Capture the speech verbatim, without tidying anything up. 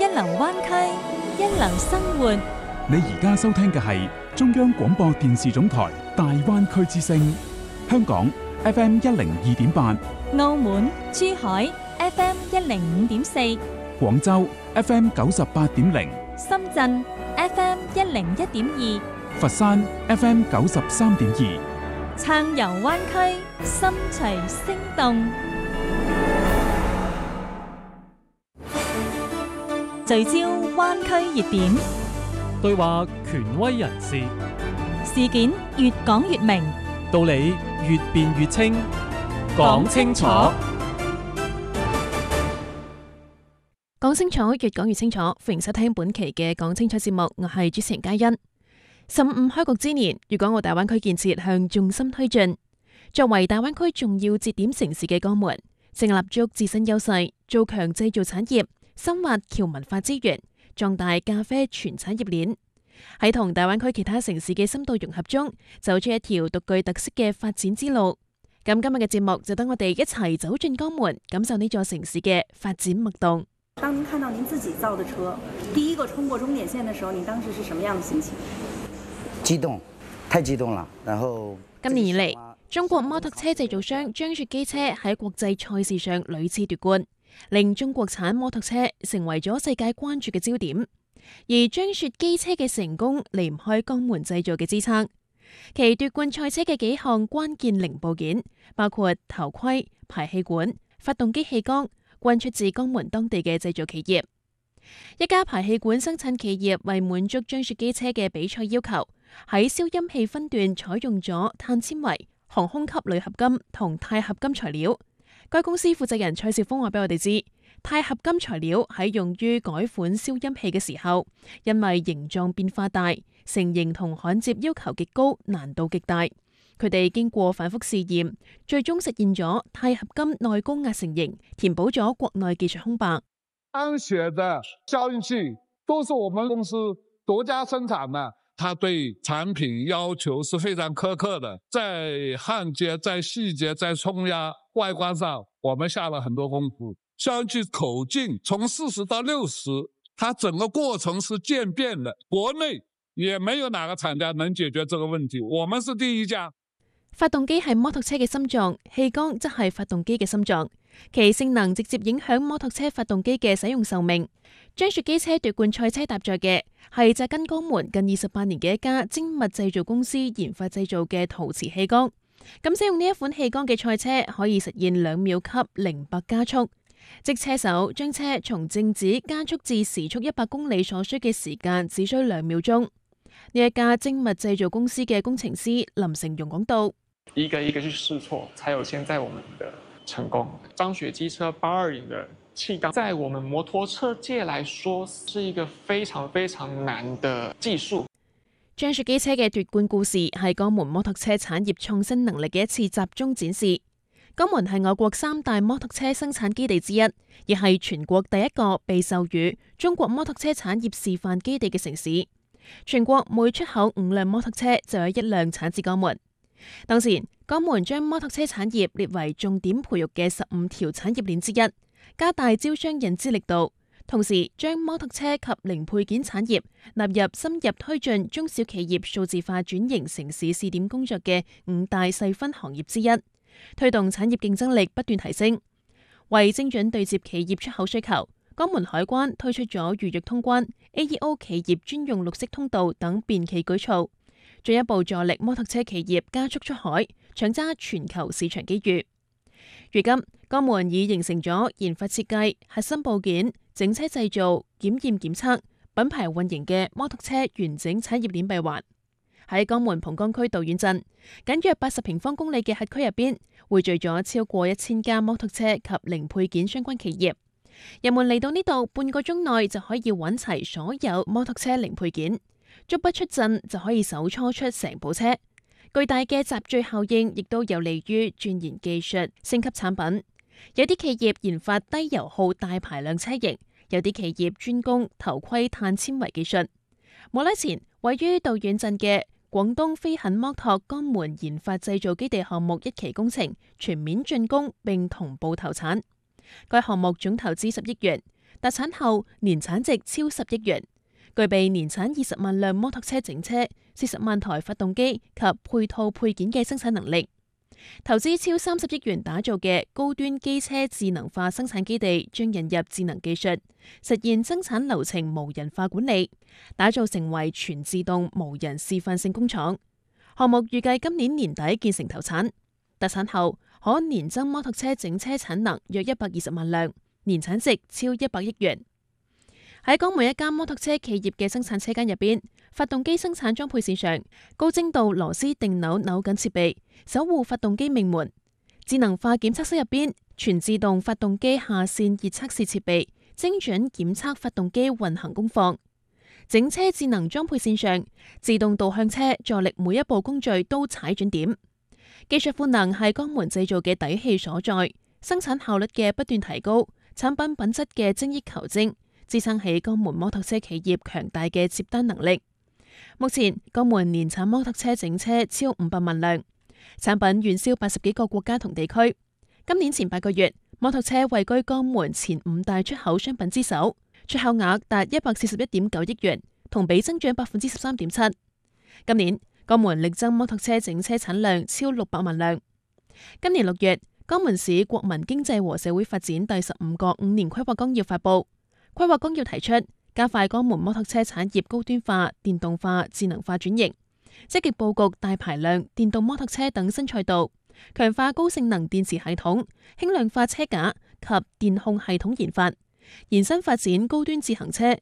流灣區，一流生活。 你而家收聽嘅係中央廣播電視總台大灣區之聲，香港 F M 一零二點八， 澳門、珠海 F M 一零五點四， 廣州 F M 九十八點零， 深圳 F M 一零一點二， 佛山 F M 九十三點二， 暢遊灣區，心隨聲動。聚焦灣區熱點， 對話權威人士， 事件越講越明， 道理越辯越清，講清楚， 講清楚，越講越清楚。歡迎收聽本期嘅講清楚節目，我係主持人嘉欣。十五開局之年，粵港澳大灣區建設向重心推進。作為大灣區重要節點城市嘅江門，正立足自身優勢，做強製造產業，深挖僑文化資源，壯大咖啡全產業鏈，喺同大灣區其他城市嘅深度融合中，走出一條獨具特色嘅發展之路。咁今日嘅節目就等我哋一齊走進江門，感受呢座城市嘅發展脈動。 當您看到您自己造的車第一個衝過終點線的時候，你當時是什麼樣的心情？ 激動，太激動了。然後今年以嚟，中國摩托車製造商張雪機車喺國際賽事上屢次奪冠，令中國產摩托車成為咗世界關注嘅焦點。而張雪機車嘅成功離唔開江門製造嘅支撐，其奪冠賽車嘅幾項關鍵零部件，包括頭盔、排氣管、發動機氣缸，均出自江門當地嘅製造企業。一家排氣管生產企業為滿足張雪機車嘅比賽要求，喺消音器分段採用咗碳纖維、航空級鋁合金同鈦合金材料。該公司負責人蔡少峰話俾我哋知，鈦合金材料喺用於改款消音器嘅時候，因為形狀變化大、成型同焊接要求極高，難度極大。佢哋經過反覆試驗，最終實現咗鈦合金內高壓成型，填補咗國內技術空白。 張雪的消音器都是我們公司獨家生產的，它對產品要求是非常苛刻的，在焊接、在細節、在沖壓、外觀上，我們下了很多功夫。消音器口徑從四十到六十，它整個過程是漸變的，國內也沒有哪個廠家能解決這個問題，我們是第一家。 發動機係摩托車嘅心臟，氣缸則係發動機嘅心臟，其性能直接影響摩托車發動機嘅使用壽命。張雪機車奪冠賽車搭載嘅係紮根江門近二十八年嘅一家精密製造公司研發製造嘅陶瓷氣缸。咁使用呢一款氣缸嘅賽車可以實現兩秒級零百加速，即車手將車從靜止加速至時速一百公里所需嘅時間只需兩秒鐘。呢一家精密製造公司嘅工程師林成容講到， 一個一個去試錯，才有現在我們的成功。張雪機車八二零的氣缸，在我們摩托車界來說，是一個非常非常難的技術。 張雪機車嘅奪冠故事係江門摩托車產業創新能力嘅一次集中展示。江門係我國三大摩托車生產基地之一，亦係全國第一個被授予中國摩托車產業示範基地嘅城市。全國每出口五輛摩托車就有一輛產自江門。當前，江門將摩托車產業列為重點培育嘅十五條產業鏈之一，加大招商引資力度，同時將摩托車及零配件產業納入深入推進中小企業數字化轉型城市試點工作嘅五大細分行業之一，推動產業競爭力不斷提升。為精準對接企業出口需求，江門海關推出咗預約通關、A E O 企業專用綠色通道等便企舉措，進一步助力摩托車企業加速出海，搶揸全球市場機遇。如今，江門已形成咗研發設計、核心部件、整車製造、檢驗檢測、品牌運營嘅摩托車完整產業鏈閉環。喺江門蒲崗區道遠鎮，僅約八十平方公里嘅轄區入邊，匯聚咗超過一千家摩托車及零配件相關企業。人們嚟到呢度，半個鐘內就可以揾齊所有摩托車零配件，足不出陣就可以手搓出成部車。巨大嘅集聚效應亦都有利於鑽研技術、升級產品。有啲企業研發低油耗大排量車型，有啲企業專攻頭盔碳纖維技術。冇耐前，位於道遠鎮嘅廣東飛肯摩托江門研發製造基地項目一期工程全面竣工並同步投產。該項目總投資十億元， 達產後年產值超十億元，具備年產二十萬輛摩托車整車、四十萬台發動機及配套配件嘅生產能力。投資超三十億元打造嘅高端機車智能化生產基地，將引入智能技術，實現生產流程無人化管理，打造成為全自動無人示範性工廠。項目預計今年年底建成投產。達產後可年增摩托車整車產能約一百二十萬輛，年產值超一百億元。喺江門一間摩托車企業嘅生產車間入邊，發動機生產裝配線上，高精度螺絲定扭扭緊設備守護發動機命門。智能化檢測室入邊，全自動發動機下線熱測試設備精準檢測發動機運行功放。整車智能裝配線上，自動導向車助力每一步工序都踩準點。技術賦能係江門製造嘅底氣所在，生產效率嘅不斷提高，產品品質嘅精益求精，支撐起江門摩托車企業強大嘅接單能力。目前江門年產摩托車整車超五百萬輛，產品遠銷八十幾個國家同地區。今年前八個月，摩托車位居江門前五大出口商品之首，出口額達一百四十一點九億元，同比增長百分之十三點七。今年江門力爭摩托車整車產量超六百萬輛。今年六月，江門市國民經濟和社會發展第十五個五年規劃綱要發布。規劃綱要提出，加快江門摩托車產業高端化、電動化、智能化轉型，積極佈局大排量電動摩托車等新賽道，強化高性能電池系統、輕量化車架及電控系統研發，延伸發展高端自行車、